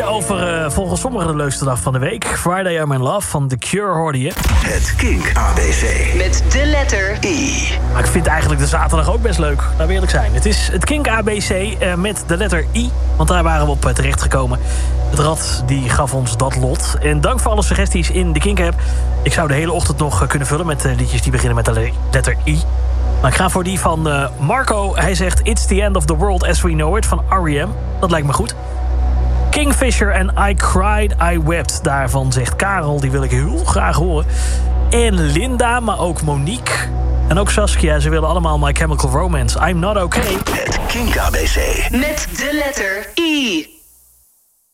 Over volgens sommigen de leukste dag van de week. Friday I'm in Love van The Cure hoorde je. Het Kink ABC. Met de letter I. Maar ik vind eigenlijk de zaterdag ook best leuk. Laten we eerlijk zijn. Het is het Kink ABC met de letter I. Want daar waren we op terechtgekomen. Het rad die gaf ons dat lot. En dank voor alle suggesties in de Kink-app. Ik zou de hele ochtend nog kunnen vullen met liedjes die beginnen met de letter I. Maar ik ga voor die van Marco. Hij zegt It's the end of the world as we know it van R.E.M. Dat lijkt me goed. Kingfisher en I Cried, I Wept. Daarvan zegt Karel, die wil ik heel graag horen. En Linda, maar ook Monique. En ook Saskia, ze willen allemaal My Chemical Romance. I'm Not Okay. Het Kink ABC. met de letter I.